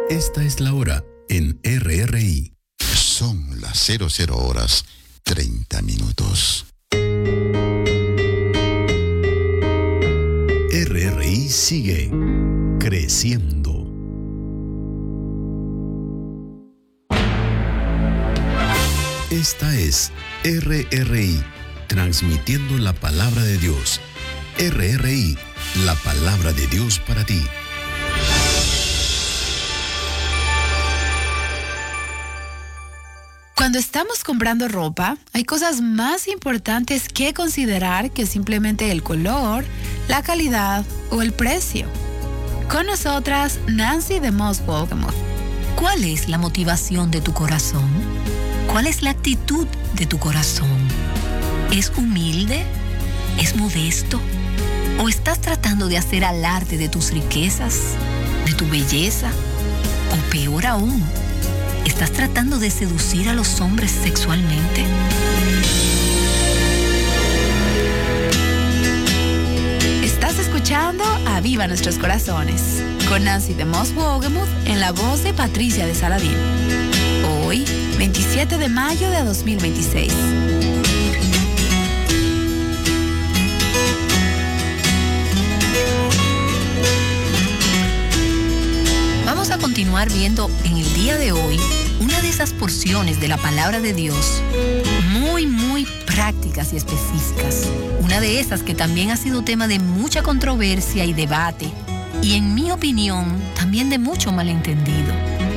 Esta es la hora en RRI. Son las 00:30. RRI sigue creciendo. Esta es RRI, transmitiendo la palabra de Dios. RRI, la palabra de Dios para ti. Cuando estamos comprando ropa, hay cosas más importantes que considerar que simplemente el color, la calidad o el precio. Con nosotras, Nancy DeMoss Wolgemuth. ¿Cuál es la motivación de tu corazón? ¿Cuál es la actitud de tu corazón? ¿Es humilde? ¿Es modesto? ¿O estás tratando de hacer alarde de tus riquezas, de tu belleza? ¿O peor aún, estás tratando de seducir a los hombres sexualmente? Estás escuchando Aviva Nuestros Corazones, con Nancy DeMoss Wolgemuth en la voz de Patricia de Saladín. Hoy, 27 de mayo de 2026. Vamos a continuar viendo en el día de hoy una de esas porciones de la palabra de Dios muy prácticas y específicas. Una de esas que también ha sido tema de mucha controversia y debate, y en mi opinión también de mucho malentendido.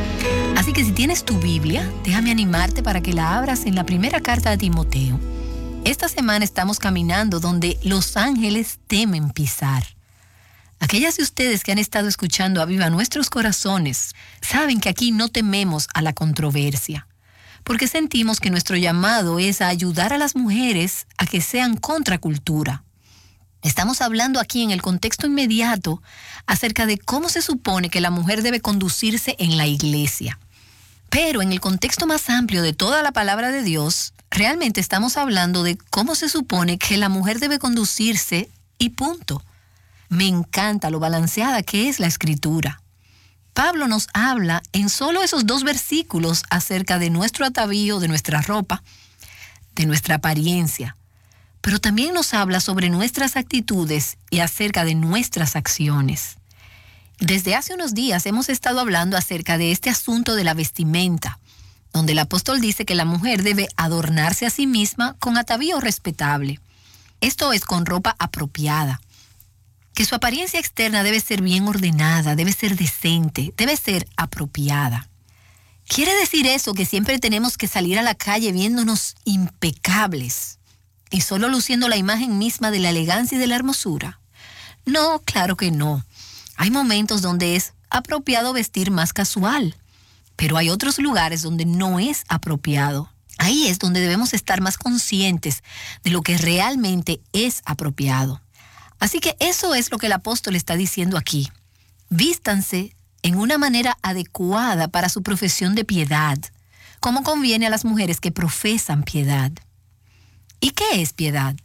Así que si tienes tu Biblia, déjame animarte para que la abras en la primera carta de Timoteo. Esta semana estamos caminando donde los ángeles temen pisar. Aquellas de ustedes que han estado escuchando Aviva Nuestros Corazones saben que aquí no tememos a la controversia, porque sentimos que nuestro llamado es a ayudar a las mujeres a que sean contracultura. Estamos hablando aquí en el contexto inmediato acerca de cómo se supone que la mujer debe conducirse en la iglesia. Pero en el contexto más amplio de toda la palabra de Dios, realmente estamos hablando de cómo se supone que la mujer debe conducirse y punto. Me encanta lo balanceada que es la Escritura. Pablo nos habla en solo esos 2 versículos acerca de nuestro atavío, de nuestra ropa, de nuestra apariencia, pero también nos habla sobre nuestras actitudes y acerca de nuestras acciones. Desde hace unos días hemos estado hablando acerca de este asunto de la vestimenta, donde el apóstol dice que la mujer debe adornarse a sí misma con atavío respetable. Esto es con ropa apropiada. Que su apariencia externa debe ser bien ordenada, debe ser decente, debe ser apropiada. ¿Quiere decir eso que siempre tenemos que salir a la calle viéndonos impecables y solo luciendo la imagen misma de la elegancia y de la hermosura? No, claro que no. Hay momentos donde es apropiado vestir más casual, pero hay otros lugares donde no es apropiado. Ahí es donde debemos estar más conscientes de lo que realmente es apropiado. Así que eso es lo que el apóstol está diciendo aquí. Vístanse en una manera adecuada para su profesión de piedad, como conviene a las mujeres que profesan piedad. ¿Y qué es piedad?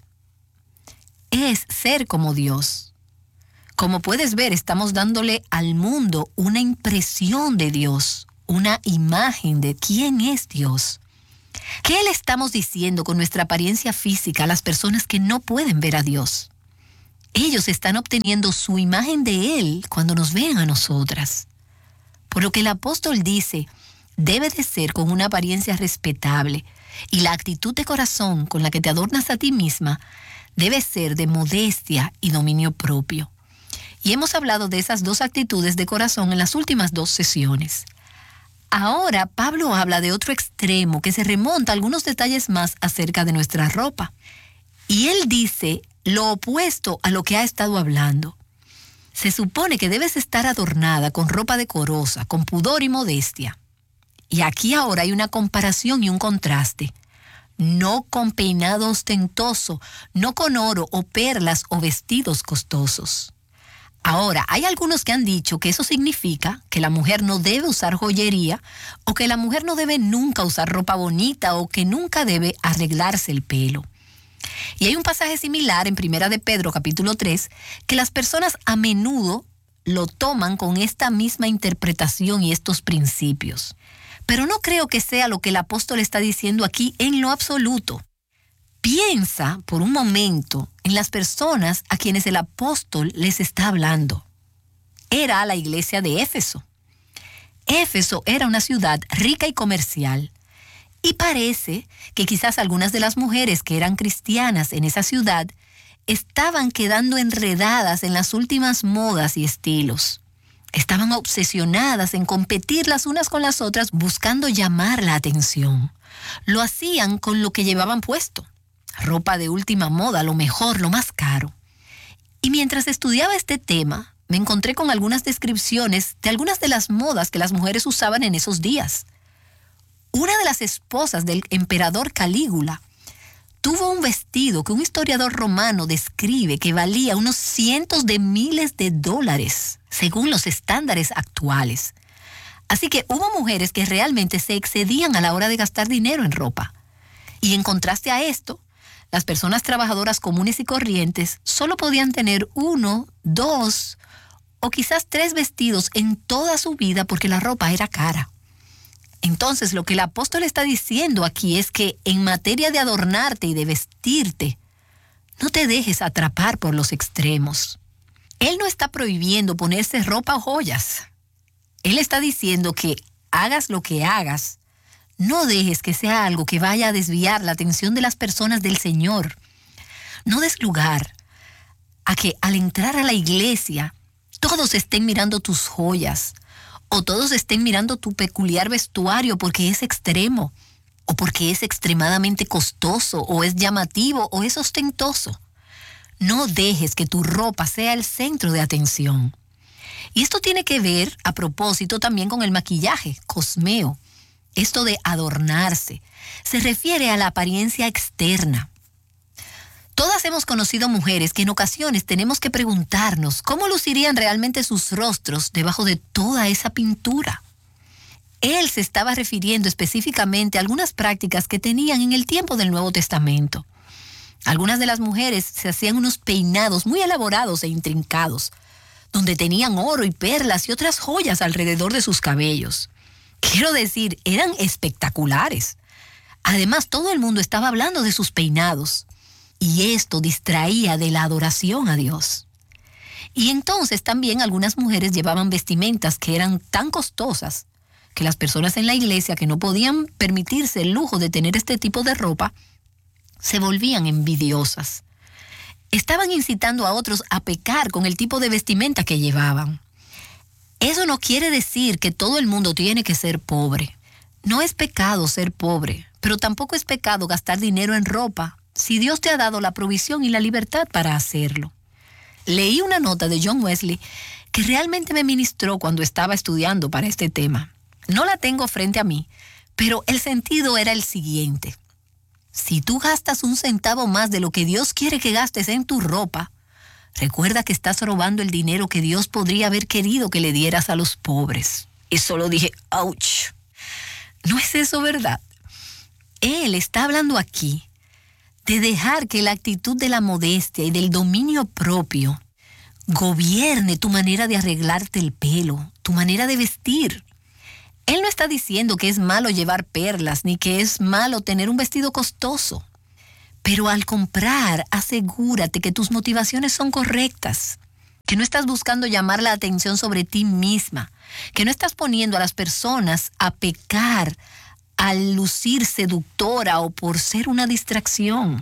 Es ser como Dios. Como puedes ver, estamos dándole al mundo una impresión de Dios, una imagen de quién es Dios. ¿Qué le estamos diciendo con nuestra apariencia física a las personas que no pueden ver a Dios? Ellos están obteniendo su imagen de Él cuando nos ven a nosotras. Por lo que el apóstol dice, debe de ser con una apariencia respetable, y la actitud de corazón con la que te adornas a ti misma debe ser de modestia y dominio propio. Y hemos hablado de esas 2 actitudes de corazón en las últimas 2 sesiones. Ahora Pablo habla de otro extremo que se remonta a algunos detalles más acerca de nuestra ropa. Y él dice lo opuesto a lo que ha estado hablando. Se supone que debes estar adornada con ropa decorosa, con pudor y modestia. Y aquí ahora hay una comparación y un contraste. No con peinado ostentoso, no con oro o perlas o vestidos costosos. Ahora, hay algunos que han dicho que eso significa que la mujer no debe usar joyería o que la mujer no debe nunca usar ropa bonita o que nunca debe arreglarse el pelo. Y hay un pasaje similar en 1 de Pedro, capítulo 3, que las personas a menudo lo toman con esta misma interpretación y estos principios. Pero no creo que sea lo que el apóstol está diciendo aquí en lo absoluto. Piensa por un momento en las personas a quienes el apóstol les está hablando. Era la iglesia de Éfeso. Éfeso era una ciudad rica y comercial. Y parece que quizás algunas de las mujeres que eran cristianas en esa ciudad estaban quedando enredadas en las últimas modas y estilos. Estaban obsesionadas en competir las unas con las otras buscando llamar la atención. Lo hacían con lo que llevaban puesto. Ropa de última moda, lo mejor, lo más caro. Y mientras estudiaba este tema, me encontré con algunas descripciones de algunas de las modas que las mujeres usaban en esos días. Una de las esposas del emperador Calígula tuvo un vestido que un historiador romano describe que valía unos cientos de miles de dólares, según los estándares actuales. Así que hubo mujeres que realmente se excedían a la hora de gastar dinero en ropa. Y en contraste a esto, las personas trabajadoras comunes y corrientes solo podían tener 1, 2 o quizás 3 vestidos en toda su vida porque la ropa era cara. Entonces, lo que el apóstol está diciendo aquí es que en materia de adornarte y de vestirte, no te dejes atrapar por los extremos. Él no está prohibiendo ponerse ropa o joyas. Él está diciendo que hagas lo que hagas, no dejes que sea algo que vaya a desviar la atención de las personas del Señor. No des lugar a que al entrar a la iglesia todos estén mirando tus joyas, o todos estén mirando tu peculiar vestuario porque es extremo, o porque es extremadamente costoso, o es llamativo, o es ostentoso. No dejes que tu ropa sea el centro de atención. Y esto tiene que ver, a propósito, también con el maquillaje, cosmeo. Esto de adornarse se refiere a la apariencia externa. Todas hemos conocido mujeres que en ocasiones tenemos que preguntarnos cómo lucirían realmente sus rostros debajo de toda esa pintura. Él se estaba refiriendo específicamente a algunas prácticas que tenían en el tiempo del Nuevo Testamento. Algunas de las mujeres se hacían unos peinados muy elaborados e intrincados, donde tenían oro y perlas y otras joyas alrededor de sus cabellos. Quiero decir, eran espectaculares. Además, todo el mundo estaba hablando de sus peinados. Y esto distraía de la adoración a Dios. Y entonces también algunas mujeres llevaban vestimentas que eran tan costosas que las personas en la iglesia que no podían permitirse el lujo de tener este tipo de ropa, se volvían envidiosas. Estaban incitando a otros a pecar con el tipo de vestimenta que llevaban. Eso no quiere decir que todo el mundo tiene que ser pobre. No es pecado ser pobre, pero tampoco es pecado gastar dinero en ropa si Dios te ha dado la provisión y la libertad para hacerlo. Leí una nota de John Wesley que realmente me ministró cuando estaba estudiando para este tema. No la tengo frente a mí, pero el sentido era el siguiente. Si tú gastas 1 centavo más de lo que Dios quiere que gastes en tu ropa, recuerda que estás robando el dinero que Dios podría haber querido que le dieras a los pobres. Y solo dije, ¡ouch! ¿No es eso verdad? Él está hablando aquí de dejar que la actitud de la modestia y del dominio propio gobierne tu manera de arreglarte el pelo, tu manera de vestir. Él no está diciendo que es malo llevar perlas, ni que es malo tener un vestido costoso. Pero al comprar, asegúrate que tus motivaciones son correctas, que no estás buscando llamar la atención sobre ti misma, que no estás poniendo a las personas a pecar al lucir seductora o por ser una distracción.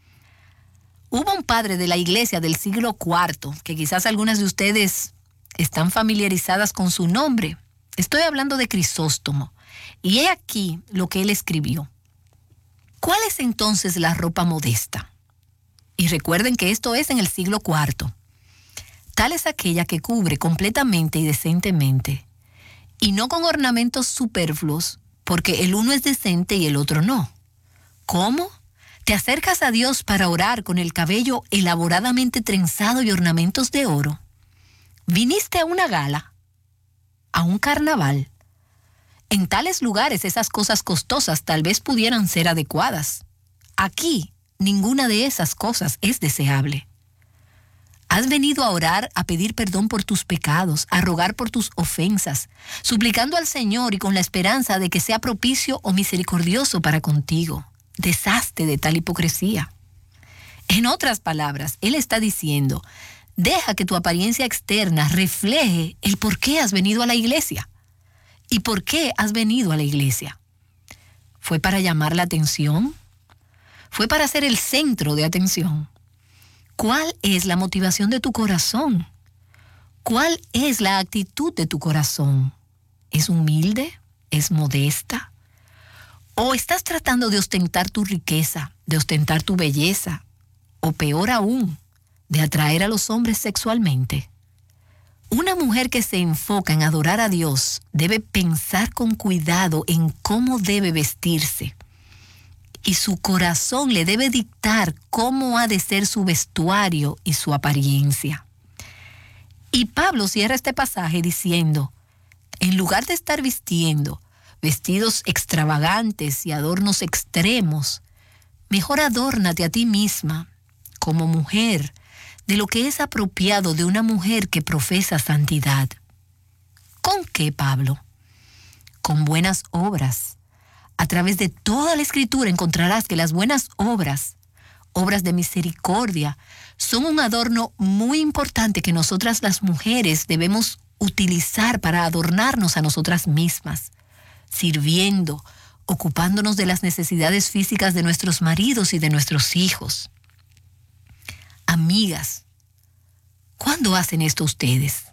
Hubo un padre de la iglesia del siglo IV, que quizás algunas de ustedes están familiarizadas con su nombre. Estoy hablando de Crisóstomo. Y he aquí lo que él escribió. ¿Cuál es entonces la ropa modesta? Y recuerden que esto es en el siglo IV. Tal es aquella que cubre completamente y decentemente, y no con ornamentos superfluos, porque el uno es decente y el otro no. ¿Cómo? ¿Te acercas a Dios para orar con el cabello elaboradamente trenzado y ornamentos de oro? ¿Viniste a una gala? ¿A un carnaval? En tales lugares esas cosas costosas tal vez pudieran ser adecuadas. Aquí, ninguna de esas cosas es deseable. Has venido a orar, a pedir perdón por tus pecados, a rogar por tus ofensas, suplicando al Señor y con la esperanza de que sea propicio o misericordioso para contigo. Deshazte de tal hipocresía. En otras palabras, Él está diciendo, deja que tu apariencia externa refleje el por qué has venido a la iglesia. ¿Y por qué has venido a la iglesia? ¿Fue para llamar la atención? ¿Fue para ser el centro de atención? ¿Cuál es la motivación de tu corazón? ¿Cuál es la actitud de tu corazón? ¿Es humilde? ¿Es modesta? ¿O estás tratando de ostentar tu riqueza, de ostentar tu belleza? O peor aún, de atraer a los hombres sexualmente. Una mujer que se enfoca en adorar a Dios debe pensar con cuidado en cómo debe vestirse. Y su corazón le debe dictar cómo ha de ser su vestuario y su apariencia. Y Pablo cierra este pasaje diciendo, en lugar de estar vistiendo vestidos extravagantes y adornos extremos, mejor adórnate a ti misma como mujer de lo que es apropiado de una mujer que profesa santidad. ¿Con qué, Pablo? Con buenas obras. A través de toda la Escritura encontrarás que las buenas obras, obras de misericordia, son un adorno muy importante que nosotras las mujeres debemos utilizar para adornarnos a nosotras mismas, sirviendo, ocupándonos de las necesidades físicas de nuestros maridos y de nuestros hijos. Amigas, ¿cuándo hacen esto ustedes?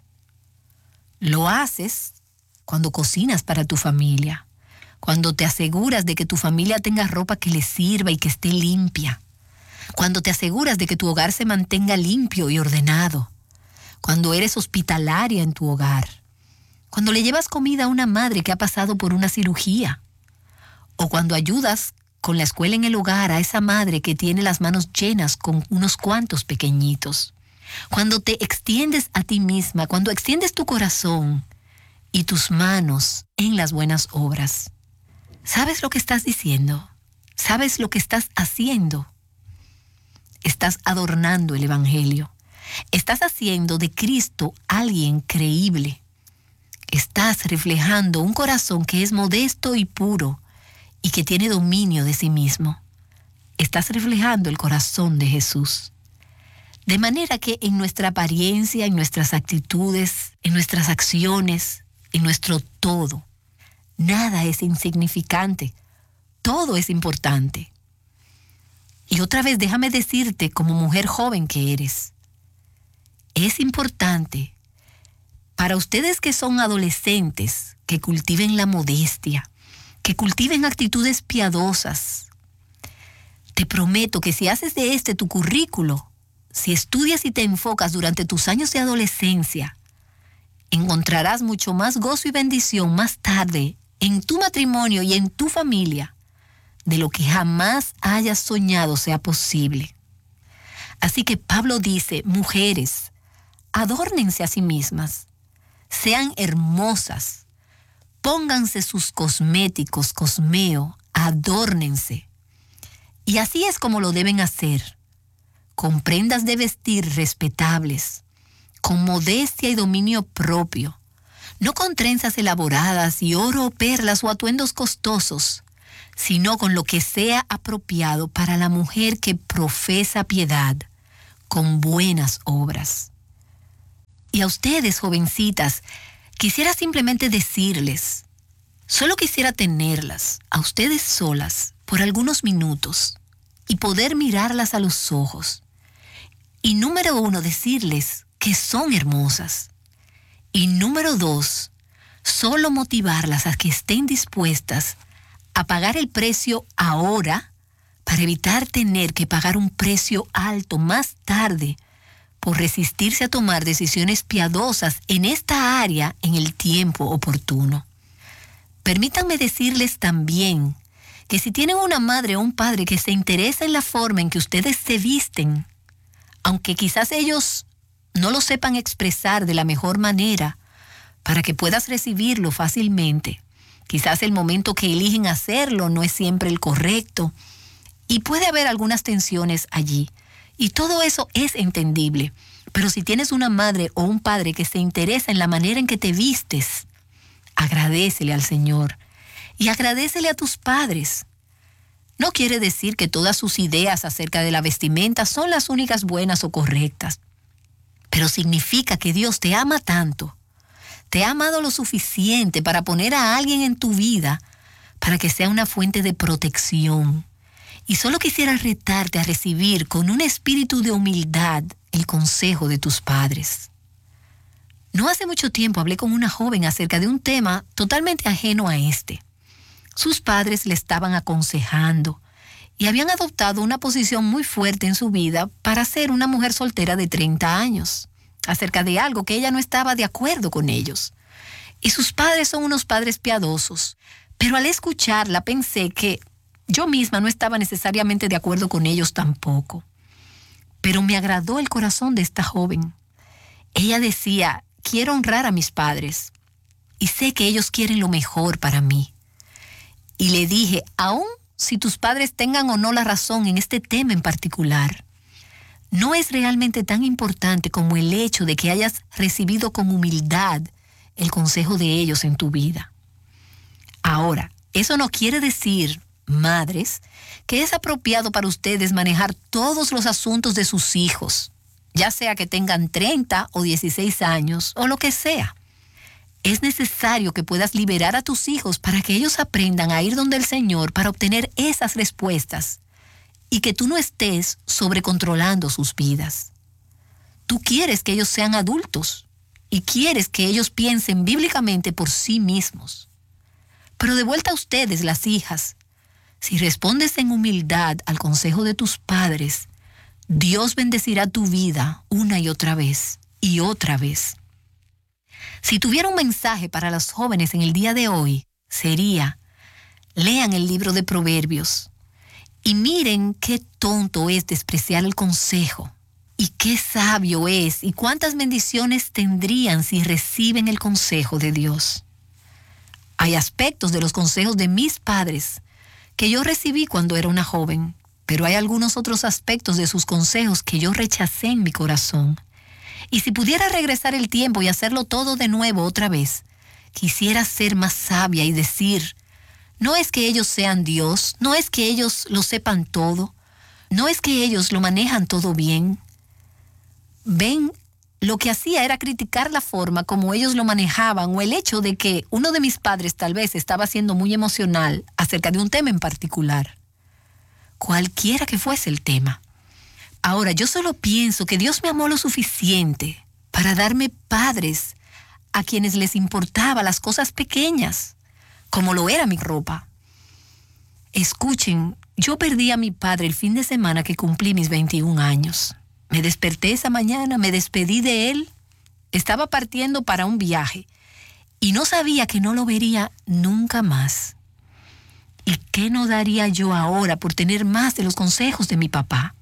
Lo haces cuando cocinas para tu familia, cuando te aseguras de que tu familia tenga ropa que les sirva y que esté limpia, cuando te aseguras de que tu hogar se mantenga limpio y ordenado, cuando eres hospitalaria en tu hogar, cuando le llevas comida a una madre que ha pasado por una cirugía, o cuando ayudas con la escuela en el hogar a esa madre que tiene las manos llenas con unos cuantos pequeñitos, cuando te extiendes a ti misma, cuando extiendes tu corazón y tus manos en las buenas obras. ¿Sabes lo que estás diciendo? ¿Sabes lo que estás haciendo? Estás adornando el Evangelio. Estás haciendo de Cristo alguien creíble. Estás reflejando un corazón que es modesto y puro y que tiene dominio de sí mismo. Estás reflejando el corazón de Jesús. De manera que en nuestra apariencia, en nuestras actitudes, en nuestras acciones, en nuestro todo, nada es insignificante. Todo es importante. Y otra vez déjame decirte, como mujer joven que eres, es importante para ustedes que son adolescentes, que cultiven la modestia, que cultiven actitudes piadosas. Te prometo que si haces de este tu currículo, si estudias y te enfocas durante tus años de adolescencia, encontrarás mucho más gozo y bendición más tarde en tu matrimonio y en tu familia de lo que jamás hayas soñado sea posible. Así que Pablo dice, mujeres, adórnense a sí mismas, sean hermosas, pónganse sus cosméticos, cosmeo, adórnense. Y así es como lo deben hacer, con prendas de vestir respetables, con modestia y dominio propio, no con trenzas elaboradas y oro o perlas o atuendos costosos, sino con lo que sea apropiado para la mujer que profesa piedad, con buenas obras. Y a ustedes, jovencitas, quisiera simplemente decirles, solo quisiera tenerlas, a ustedes solas, por algunos minutos, y poder mirarlas a los ojos. Y número 1, decirles que son hermosas. Y número 2, solo motivarlas a que estén dispuestas a pagar el precio ahora para evitar tener que pagar un precio alto más tarde por resistirse a tomar decisiones piadosas en esta área en el tiempo oportuno. Permítanme decirles también que si tienen una madre o un padre que se interesa en la forma en que ustedes se visten, aunque quizás ellos no lo sepan expresar de la mejor manera para que puedas recibirlo fácilmente, quizás el momento que eligen hacerlo no es siempre el correcto y puede haber algunas tensiones allí. Y todo eso es entendible, Pero si tienes una madre o un padre que se interesa en la manera en que te vistes, agradécele al Señor y agradécele a tus padres. No quiere decir que todas sus ideas acerca de la vestimenta son las únicas buenas o correctas, pero significa que Dios te ama tanto, te ha amado lo suficiente para poner a alguien en tu vida para que sea una fuente de protección. Y solo quisiera retarte a recibir con un espíritu de humildad el consejo de tus padres. No hace mucho tiempo hablé con una joven acerca de un tema totalmente ajeno a este. Sus padres le estaban aconsejando y habían adoptado una posición muy fuerte en su vida para ser una mujer soltera de 30 años, acerca de algo que ella no estaba de acuerdo con ellos. Y sus padres son unos padres piadosos, pero al escucharla pensé que yo misma no estaba necesariamente de acuerdo con ellos tampoco. Pero me agradó el corazón de esta joven. Ella decía: quiero honrar a mis padres y sé que ellos quieren lo mejor para mí. Y le dije, aun si tus padres tengan o no la razón en este tema en particular, no es realmente tan importante como el hecho de que hayas recibido con humildad el consejo de ellos en tu vida. Ahora, eso no quiere decir, madres, que es apropiado para ustedes manejar todos los asuntos de sus hijos, ya sea que tengan 30 o 16 años o lo que sea. Es necesario que puedas liberar a tus hijos para que ellos aprendan a ir donde el Señor para obtener esas respuestas y que tú no estés sobrecontrolando sus vidas. Tú quieres que ellos sean adultos y quieres que ellos piensen bíblicamente por sí mismos. Pero de vuelta a ustedes, las hijas, si respondes en humildad al consejo de tus padres, Dios bendecirá tu vida una y otra vez y otra vez. Si tuviera un mensaje para las jóvenes en el día de hoy, sería: lean el libro de Proverbios y miren qué tonto es despreciar el consejo y qué sabio es y cuántas bendiciones tendrían si reciben el consejo de Dios. Hay aspectos de los consejos de mis padres que yo recibí cuando era una joven, pero hay algunos otros aspectos de sus consejos que yo rechacé en mi corazón. Y si pudiera regresar el tiempo y hacerlo todo de nuevo otra vez, quisiera ser más sabia y decir: no es que ellos sean Dios, no es que ellos lo sepan todo, no es que ellos lo manejan todo bien. Ven, lo que hacía era criticar la forma como ellos lo manejaban o el hecho de que uno de mis padres tal vez estaba siendo muy emocional acerca de un tema en particular. Cualquiera que fuese el tema. Ahora, yo solo pienso que Dios me amó lo suficiente para darme padres a quienes les importaba las cosas pequeñas, como lo era mi ropa. Escuchen, yo perdí a mi padre el fin de semana que cumplí mis 21 años. Me desperté esa mañana, me despedí de él, estaba partiendo para un viaje y no sabía que no lo vería nunca más. ¿Y qué no daría yo ahora por tener más de los consejos de mi papá?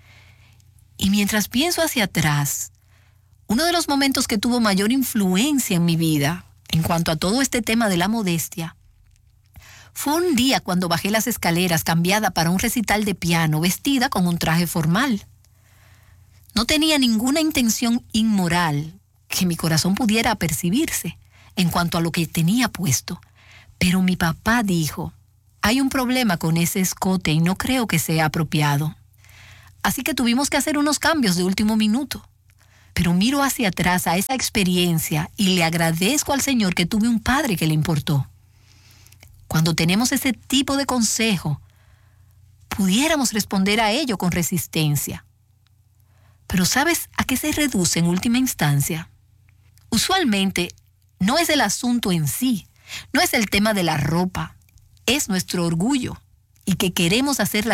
Y mientras pienso hacia atrás, uno de los momentos que tuvo mayor influencia en mi vida en cuanto a todo este tema de la modestia fue un día cuando bajé las escaleras cambiada para un recital de piano, vestida con un traje formal. No tenía ninguna intención inmoral que mi corazón pudiera apercibirse en cuanto a lo que tenía puesto, pero mi papá dijo: hay un problema con ese escote y no creo que sea apropiado. Así que tuvimos que hacer unos cambios de último minuto. Pero miro hacia atrás a esa experiencia y le agradezco al Señor que tuve un padre que le importó. Cuando tenemos ese tipo de consejo, pudiéramos responder a ello con resistencia. Pero ¿sabes a qué se reduce en última instancia? Usualmente no es el asunto en sí, no es el tema de la ropa, es nuestro orgullo y que queremos hacer las